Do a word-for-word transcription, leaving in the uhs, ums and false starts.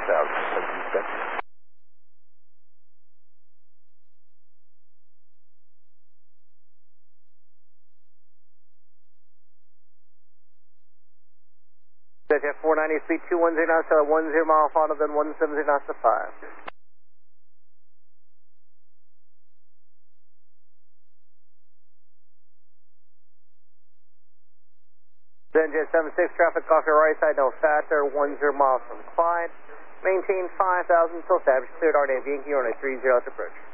thousand, seventeen steps. Jet four ninety, speed two one zero knots, uh, one zero mile final, then one seven zero knots to five. Then Jet seven six, traffic off your right side, no faster, one zero miles from Clyde. Maintain five thousand, still established, cleared R N A V, Yankee runway three zero to approach.